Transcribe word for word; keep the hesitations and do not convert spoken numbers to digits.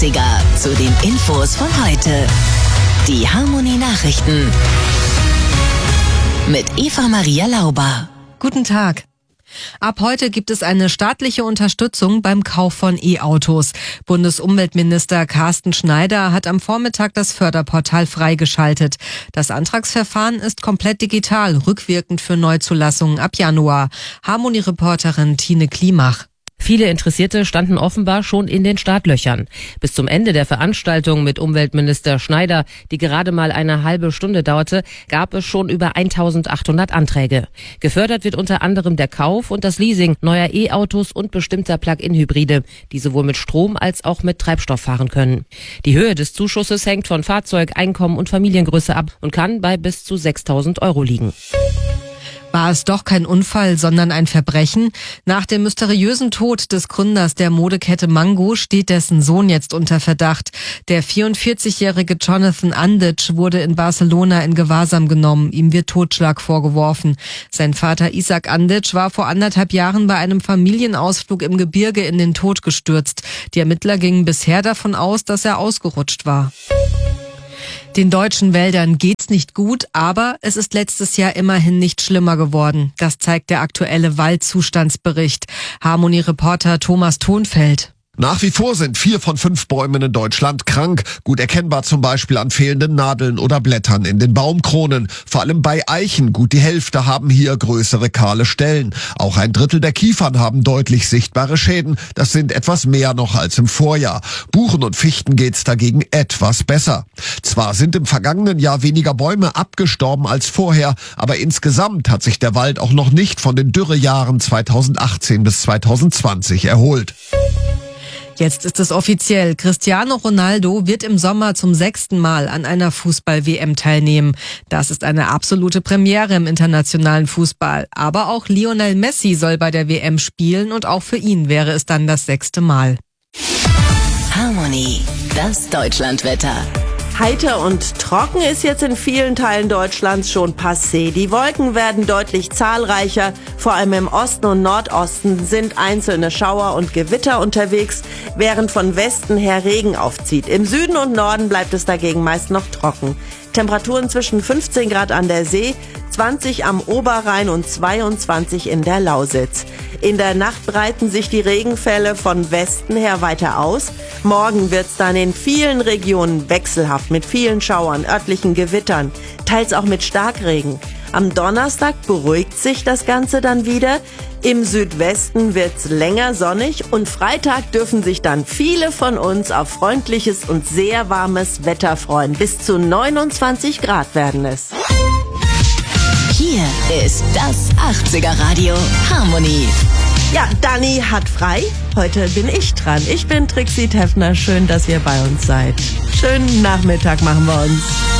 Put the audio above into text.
achtziger zu den Infos von heute. Die Harmonie Nachrichten mit Eva Maria Lauber. Guten Tag. Ab heute gibt es eine staatliche Unterstützung beim Kauf von E-Autos. Bundesumweltminister Carsten Schneider hat am Vormittag das Förderportal freigeschaltet. Das Antragsverfahren ist komplett digital, rückwirkend für Neuzulassungen ab Januar. Harmonie-Reporterin Tine Klimach. Viele Interessierte standen offenbar schon in den Startlöchern. Bis zum Ende der Veranstaltung mit Umweltminister Schneider, die gerade mal eine halbe Stunde dauerte, gab es schon über eintausendachthundert Anträge. Gefördert wird unter anderem der Kauf und das Leasing neuer E-Autos und bestimmter Plug-in-Hybride, die sowohl mit Strom als auch mit Treibstoff fahren können. Die Höhe des Zuschusses hängt von Fahrzeug, Einkommen und Familiengröße ab und kann bei bis zu sechstausend Euro liegen. War es doch kein Unfall, sondern ein Verbrechen? Nach dem mysteriösen Tod des Gründers der Modekette Mango steht dessen Sohn jetzt unter Verdacht. Der vierundvierzigjährige Jonathan Anditsch wurde in Barcelona in Gewahrsam genommen. Ihm wird Totschlag vorgeworfen. Sein Vater Isaac Anditsch war vor anderthalb Jahren bei einem Familienausflug im Gebirge in den Tod gestürzt. Die Ermittler gingen bisher davon aus, dass er ausgerutscht war. Den deutschen Wäldern geht's nicht gut, aber es ist letztes Jahr immerhin nicht schlimmer geworden. Das zeigt der aktuelle Waldzustandsbericht. Harmonie-Reporter Thomas Thonfeld. Nach wie vor sind vier von fünf Bäumen in Deutschland krank. Gut erkennbar zum Beispiel an fehlenden Nadeln oder Blättern in den Baumkronen. Vor allem bei Eichen, gut die Hälfte, haben hier größere kahle Stellen. Auch ein Drittel der Kiefern haben deutlich sichtbare Schäden. Das sind etwas mehr noch als im Vorjahr. Buchen und Fichten geht's dagegen etwas besser. Zwar sind im vergangenen Jahr weniger Bäume abgestorben als vorher, aber insgesamt hat sich der Wald auch noch nicht von den Dürrejahren zweitausendachtzehn bis zweitausendzwanzig erholt. Jetzt ist es offiziell. Cristiano Ronaldo wird im Sommer zum sechsten Mal an einer Fußball-W M teilnehmen. Das ist eine absolute Premiere im internationalen Fußball. Aber auch Lionel Messi soll bei der W M spielen und auch für ihn wäre es dann das sechste Mal. Harmonie, das Deutschlandwetter. Heiter und trocken ist jetzt in vielen Teilen Deutschlands schon passé. Die Wolken werden deutlich zahlreicher. Vor allem im Osten und Nordosten sind einzelne Schauer und Gewitter unterwegs, während von Westen her Regen aufzieht. Im Süden und Norden bleibt es dagegen meist noch trocken. Temperaturen zwischen fünfzehn Grad an der See, zwanzig am Oberrhein und zweiundzwanzig in der Lausitz. In der Nacht breiten sich die Regenfälle von Westen her weiter aus. Morgen wird's dann in vielen Regionen wechselhaft mit vielen Schauern, örtlichen Gewittern, teils auch mit Starkregen. Am Donnerstag beruhigt sich das Ganze dann wieder. Im Südwesten wird's länger sonnig und Freitag dürfen sich dann viele von uns auf freundliches und sehr warmes Wetter freuen. Bis zu neunundzwanzig Grad werden es. Hier ist das achtziger Radio Harmonie. Ja, Dani hat frei. Heute bin ich dran. Ich bin Trixie Teffner. Schön, dass ihr bei uns seid. Schönen Nachmittag machen wir uns.